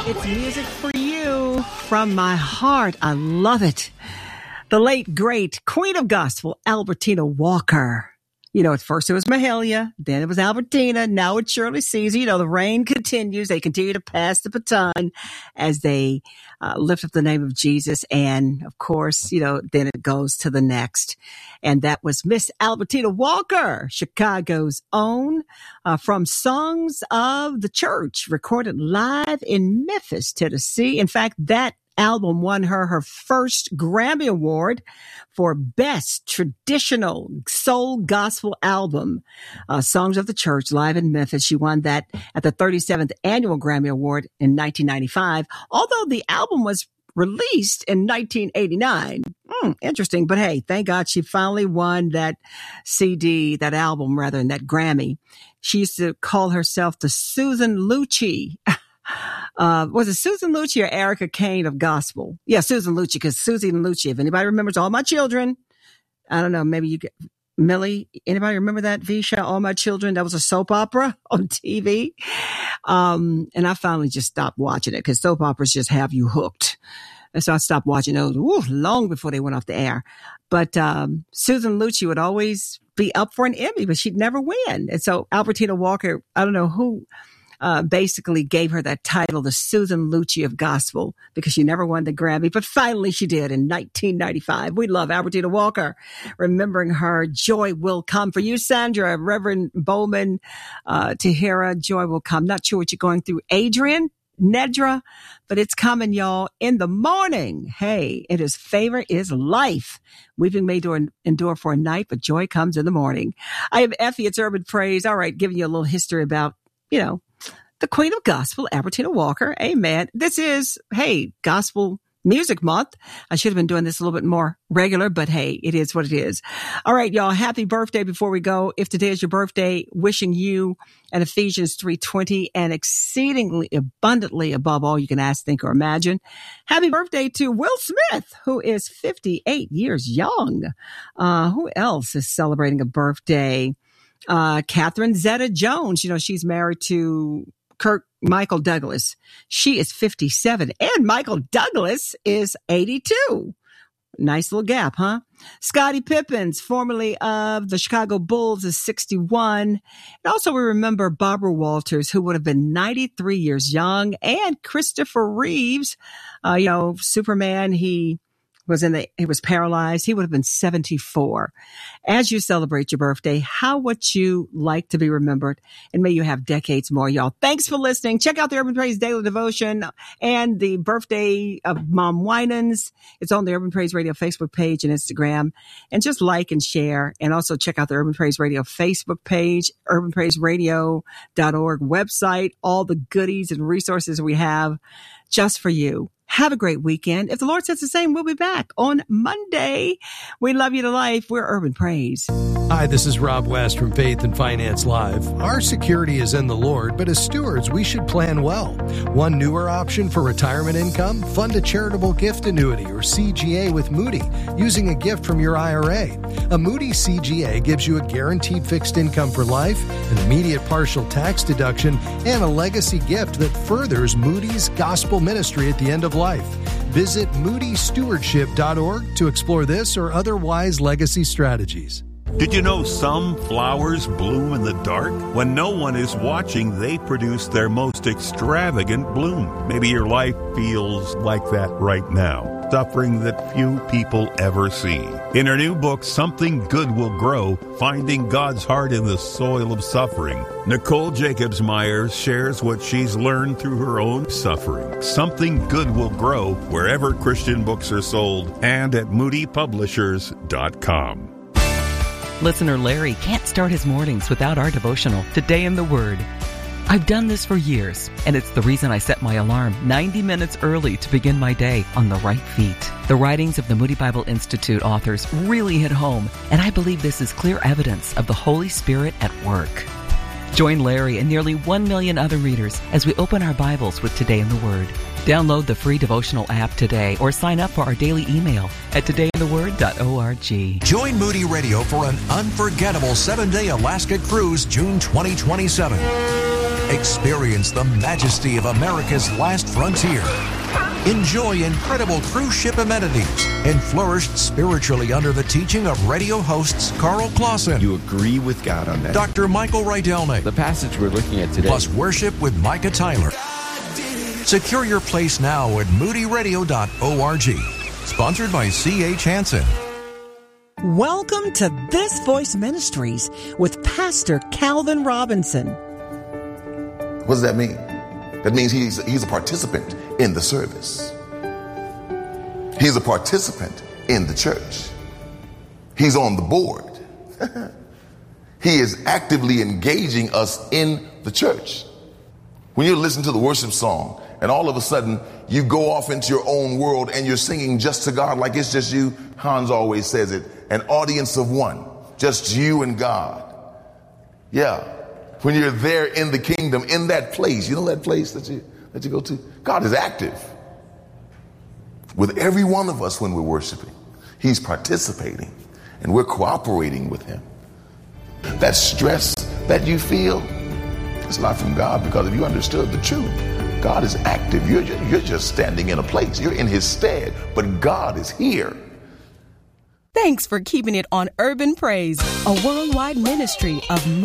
It's music for you from my heart. I love it. The late, great Queen of Gospel, Albertina Walker. You know, at first it was Mahalia, then it was Albertina, now it's Shirley Caesar. You know, the reign continues. They continue to pass the baton as they lift up the name of Jesus. And of course, you know, then it goes to the next. And that was Miss Albertina Walker, Chicago's own, from Songs of the Church, recorded live in Memphis, Tennessee. In fact, that album won her first Grammy Award for Best Traditional Soul Gospel Album, Songs of the Church, live in Memphis. She won that at the 37th Annual Grammy Award in 1995, although the album was released in 1989. Interesting. But hey, thank God she finally won that CD, that album rather, than that Grammy. She used to call herself the Susan Lucci. Was it Susan Lucci or Erica Kane of gospel? Yeah, Susan Lucci, because Susan Lucci, if anybody remembers All My Children, I don't know, maybe you get Millie, anybody remember that Visha, All My Children? That was a soap opera on TV. And I finally just stopped watching it because soap operas just have you hooked. And so I stopped watching those long before they went off the air. But Susan Lucci would always be up for an Emmy, but she'd never win. And so Albertina Walker, I don't know who basically gave her that title, the Susan Lucci of gospel, because she never won the Grammy, but finally she did in 1995. We love Albertina Walker. Remembering her, Joy Will Come. For you, Sandra, Reverend Bowman, Tahira, Joy Will Come. Not sure what you're going through, Adrian, Nedra, but it's coming, y'all, in the morning. Hey, and his favor is life. Weeping may endure for a night, but joy comes in the morning. I am Effie, it's Urban Praise. All right, giving you a little history about, you know, the Queen of Gospel, Albertina Walker. Amen. This is, hey, Gospel Music Month. I should have been doing this a little bit more regular, but hey, it is what it is. All right, y'all, happy birthday before we go. If today is your birthday, wishing you an Ephesians 3:20 and exceedingly abundantly above all you can ask, think, or imagine. Happy birthday to Will Smith, who is 58 years young. Who else is celebrating a birthday? Catherine Zeta-Jones, you know, she's married to Michael Douglas. She is 57 and Michael Douglas is 82. Nice little gap, huh? Scottie Pippen, formerly of the Chicago Bulls, is 61. And also we remember Barbara Walters, who would have been 93 years young, and Christopher Reeves, you know, Superman, he was paralyzed. He would have been 74. As you celebrate your birthday, how would you like to be remembered? And may you have decades more, y'all. Thanks for listening. Check out the Urban Praise Daily Devotion and the birthday of Mom Winans. It's on the Urban Praise Radio Facebook page and Instagram. And just like and share. And also check out the Urban Praise Radio Facebook page, urbanpraiseradio.org website, all the goodies and resources we have just for you. Have a great weekend. If the Lord says the same, we'll be back on Monday. We love you to life. We're Urban Praise. Hi, this is Rob West from Faith and Finance Live. Our security is in the Lord, but as stewards, we should plan well. One newer option for retirement income, fund a charitable gift annuity or CGA with Moody using a gift from your IRA. A Moody CGA gives you a guaranteed fixed income for life, an immediate partial tax deduction, and a legacy gift that furthers Moody's gospel ministry at the end of life. Visit moodystewardship.org to explore this or other wise legacy strategies. Did you know some flowers bloom in the dark? When no one is watching, they produce their most extravagant bloom. Maybe your life feels like that right now. Suffering that few people ever see. In her new book, Something Good Will Grow, Finding God's Heart in the Soil of Suffering, Nicole Jacobs-Myers shares what she's learned through her own suffering. Something Good Will Grow wherever Christian books are sold and at moodypublishers.com. Listener Larry can't start his mornings without our devotional, Today in the Word. I've done this for years, and it's the reason I set my alarm 90 minutes early to begin my day on the right feet. The writings of the Moody Bible Institute authors really hit home, and I believe this is clear evidence of the Holy Spirit at work. Join Larry and nearly 1 million other readers as we open our Bibles with Today in the Word. Download the free devotional app today or sign up for our daily email at todayintheword.org. Join Moody Radio for an unforgettable 7-day Alaska cruise June 2027. Experience the majesty of America's last frontier. Enjoy incredible cruise ship amenities and flourish spiritually under the teaching of radio hosts Carl Clausen. You agree with God on that. Dr. Michael Rydelny. The passage we're looking at today. Plus worship with Micah Tyler. Secure your place now at moodyradio.org. Sponsored by C.H. Hansen. Welcome to This Voice Ministries with Pastor Calvin Robinson. What does that mean? That means he's a participant in the service. He's a participant in the church. He's on the board. He is actively engaging us in the church. When you listen to the worship song and all of a sudden you go off into your own world and you're singing just to God like it's just you, Hans always says it, an audience of one, just you and God. Yeah. When you're there in the kingdom, in that place, you know that place that you go to? God is active with every one of us when we're worshiping. He's participating and we're cooperating with him. That stress that you feel, it's not from God, because if you understood the truth, God is active. You're just standing in a place. You're in his stead, but God is here. Thanks for keeping it on Urban Praise, a worldwide ministry of